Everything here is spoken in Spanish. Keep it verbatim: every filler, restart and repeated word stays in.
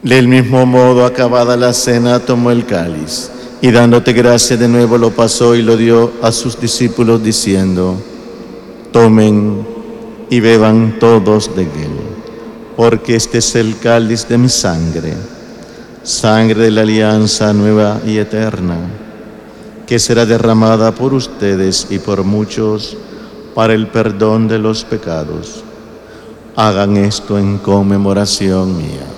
Del mismo modo, acabada la cena, tomó el cáliz y dándote gracia de nuevo lo pasó y lo dio a sus discípulos diciendo: tomen y beban todos de él, porque este es el cáliz de mi sangre, sangre de la alianza nueva y eterna, que será derramada por ustedes y por muchos para el perdón de los pecados. Hagan esto en conmemoración mía.